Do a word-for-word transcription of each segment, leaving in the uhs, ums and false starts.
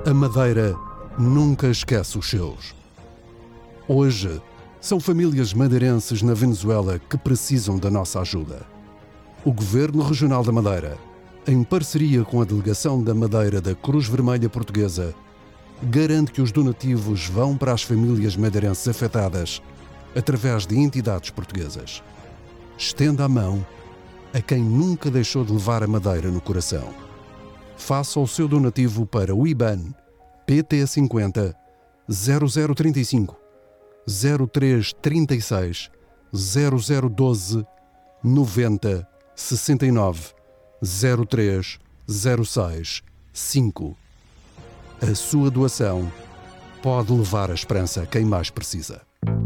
A Madeira nunca esquece os seus. Hoje, são famílias madeirenses na Venezuela que precisam da nossa ajuda. O Governo Regional da Madeira, em parceria com a Delegação da Madeira da Cruz Vermelha Portuguesa, garante que os donativos vão para as famílias madeirenses afetadas através de entidades portuguesas. Estenda a mão a quem nunca deixou de levar a Madeira no coração. Faça o seu donativo para o I B A N P T cinquenta zero zero trinta e cinco zero três trinta e seis zero zero doze noventa sessenta e nove zero três zero seis cinco. A sua doação pode levar a esperança a quem mais precisa.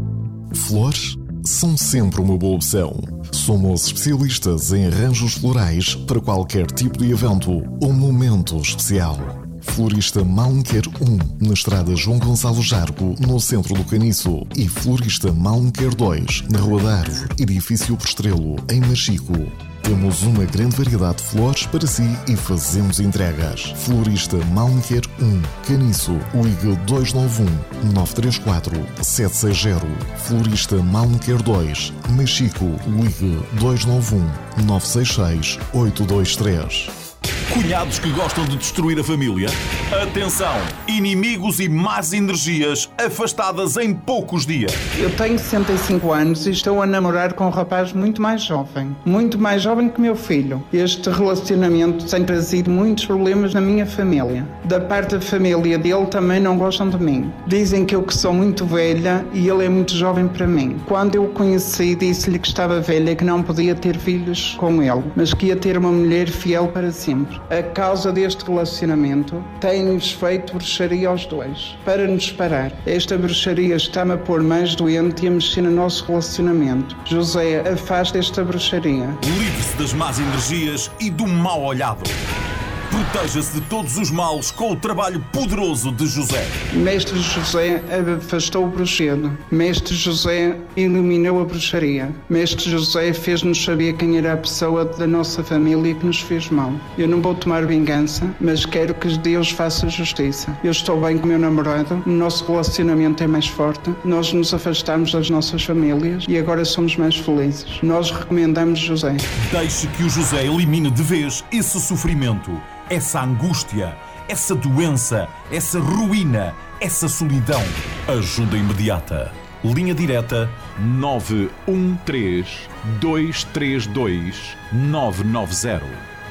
Flores são sempre uma boa opção. Somos especialistas em arranjos florais para qualquer tipo de evento ou momento especial. Florista Malmequer um, na estrada João Gonçalo Jargo, no centro do Caniço, e Florista Malmequer dois, na Rua da Árvore, edifício por Estrelo, em Machico. Temos uma grande variedade de flores para si e fazemos entregas. Florista Malmequer um, Caniço, ligue dois nove um nove três quatro sete seis zero. Florista Malmequer dois, Machico, ligue dois nove um nove seis seis oito dois três. Cunhados que gostam de destruir a família? Atenção! Inimigos e más energias afastadas em poucos dias. Eu tenho sessenta e cinco anos e estou a namorar com um rapaz muito mais jovem. Muito mais jovem que meu filho. Este relacionamento tem trazido muitos problemas na minha família. Da parte da família dele também não gostam de mim. Dizem que eu que sou muito velha e ele é muito jovem para mim. Quando eu o conheci, disse-lhe que estava velha e que não podia ter filhos com ele, mas que ia ter uma mulher fiel para sempre. A causa deste relacionamento tem-nos feito bruxaria aos dois, para nos parar. Esta bruxaria está-me a pôr mais doente e a mexer no nosso relacionamento. José, afasta esta bruxaria. Livre-se das más energias e do mal olhado. Proteja-se de todos os males com o trabalho poderoso de José. Mestre José afastou o bruxedo. Mestre José eliminou a bruxaria. Mestre José fez-nos saber quem era a pessoa da nossa família que nos fez mal. Eu não vou tomar vingança, mas quero que Deus faça justiça. Eu estou bem com o meu namorado, o nosso relacionamento é mais forte, nós nos afastamos das nossas famílias e agora somos mais felizes. Nós recomendamos José. Deixe que o José elimine de vez esse sofrimento, essa angústia, essa doença, essa ruína, essa solidão. Ajuda imediata. Linha direta nove um três dois três dois nove nove zero.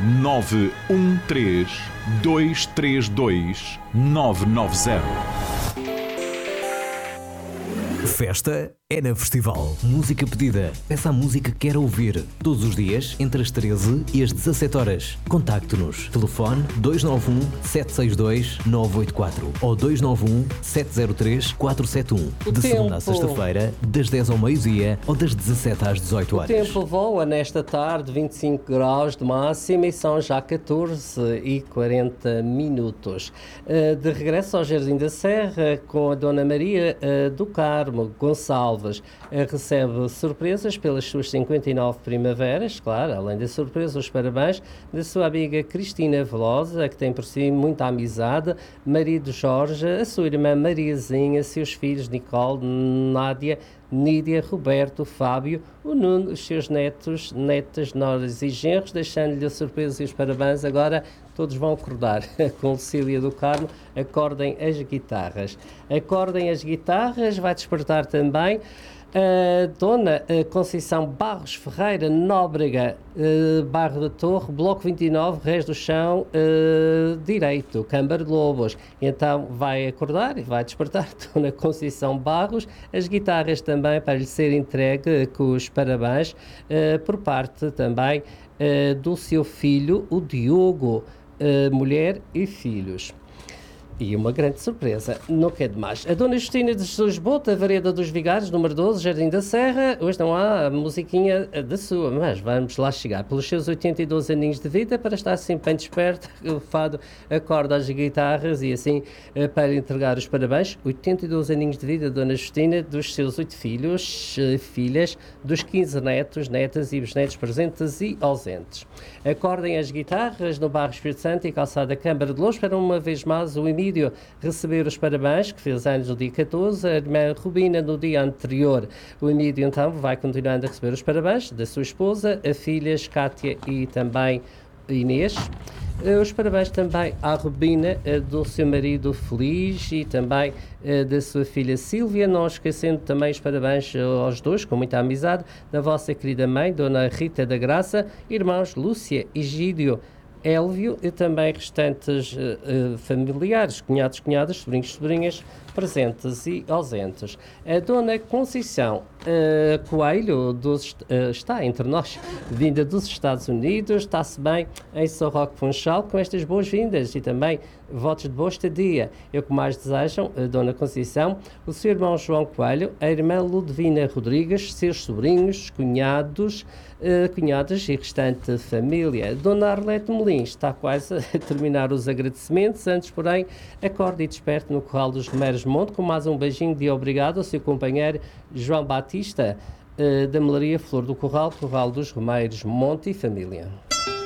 nove um três dois três dois nove nove zero. Festa é na Festival. Música pedida. Peça a música que quer ouvir. Todos os dias, entre as treze e as dezassete horas. Contacte-nos. Telefone dois nove um sete seis dois nove oito quatro ou dois nove um sete zero três quatro sete um. O De tempo... segunda a sexta-feira, das dez ao meio-dia ou das dezassete às dezoito horas. O tempo voa nesta tarde, vinte e cinco graus de máxima e são já catorze e quarenta minutos. De regresso ao Jardim da Serra com a Dona Maria do Carmo Gonçalves. Recebe surpresas pelas suas cinquenta e nove primaveras, claro, além da surpresa, os parabéns da sua amiga Cristina Velosa, que tem por si muita amizade, marido Jorge, a sua irmã Mariazinha, seus filhos Nicole, Nádia, Nídia, Roberto, Fábio, o Nuno, os seus netos, netas, noras e genros, deixando-lhe a surpresa e os parabéns. Agora todos vão acordar com Lucília do Carmo. Acordem as guitarras. Acordem as guitarras, vai despertar também a Dona Conceição Barros Ferreira Nóbrega, uh, Barro da Torre, Bloco vinte e nove, Reis do Chão, uh, Direito, Câmara de Lobos. Então vai acordar e vai despertar Dona Conceição Barros. As guitarras também para lhe ser entregue com os parabéns uh, por parte também uh, do seu filho, o Diogo, uh, mulher e filhos. E uma grande surpresa, não quer demais. A Dona Justina de Jesus Bota, Vareda dos Vigários, número doze, Jardim da Serra. Hoje não há musiquinha da sua, mas vamos lá chegar. Pelos seus oitenta e dois aninhos de vida, para estar assim bem desperto, o fado acorda as guitarras e assim para entregar os parabéns. oitenta e dois aninhos de vida, Dona Justina, dos seus oito filhos, filhas, dos quinze netos, netas e bisnetos presentes e ausentes. Acordem as guitarras no bairro Espírito Santo e calçada Câmara de Louros para uma vez mais o amigo Emílio receber os parabéns, que fez anos no dia catorze, a irmã Rubina no dia anterior. O Emílio, então, vai continuando a receber os parabéns da sua esposa, a filhas Cátia e também Inês. Os parabéns também à Rubina, do seu marido Feliz e também da sua filha Sílvia, não esquecendo também os parabéns aos dois, com muita amizade, da vossa querida mãe, Dona Rita da Graça, irmãos Lúcia e Gídio, Élvio e também restantes uh, uh, familiares, cunhados, cunhadas, sobrinhos, sobrinhas, presentes e ausentes. A Dona Conceição uh, Coelho dos, uh, está entre nós, vinda dos Estados Unidos, está-se bem em São Roque Funchal, com estas boas-vindas e também votos de boa estadia. É o que mais desejam a Dona Conceição, o seu irmão João Coelho, a irmã Ludovina Rodrigues, seus sobrinhos, cunhados, uh, cunhadas e restante família. Dona Arlete Molins está quase a terminar os agradecimentos, antes, porém, acorde e desperte no Corral dos Romeiros Monte, com mais um beijinho de obrigado ao seu companheiro João Batista, uh, da Melaria Flor do Corral, Corral dos Romeiros Monte e família.